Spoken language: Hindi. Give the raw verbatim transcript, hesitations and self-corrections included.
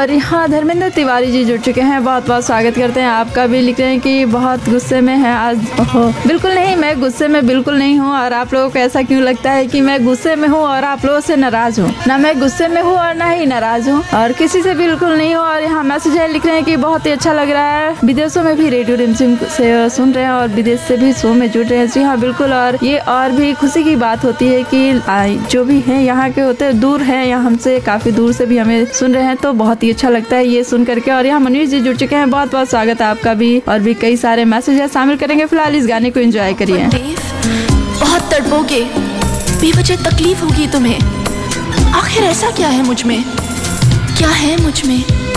और यहाँ धर्मेंद्र तिवारी जी जुड़ चुके हैं, बहुत बहुत स्वागत करते हैं आपका भी। लिख रहे हैं कि बहुत गुस्से में है आज। ओहो, बिल्कुल नहीं, मैं गुस्से में बिल्कुल नहीं हूँ। और आप लोगों को ऐसा क्यों लगता है कि मैं गुस्से में हूँ और आप लोगों से नाराज हूँ? ना मैं गुस्से में हूँ और ना ही नाराज हूँ, और किसी से बिल्कुल नहीं हूँ। और यहाँ मैसेज है, लिख रहे हैं कि बहुत ही अच्छा लग रहा है, विदेशों में भी रेडियो रिमझिम से सुन रहे हैं और विदेश से भी शो में जुड़ रहे हैं। जी हाँ बिल्कुल, और ये और भी खुशी की बात होती है कि जो भी है यहाँ के होते हैं दूर है या हमसे काफी दूर से भी हमें सुन रहे हैं, तो बहुत ही अच्छा लगता है ये सुन करके। और यहाँ मनीष जी जुड़ चुके हैं, बहुत बहुत स्वागत है आपका भी। और भी कई सारे मैसेज है, शामिल करेंगे। फिलहाल इस गाने को एंजॉय करिए। बहुत तड़पोगे, बेवजह तकलीफ होगी तुम्हें, आखिर ऐसा क्या है मुझ में, क्या है मुझ में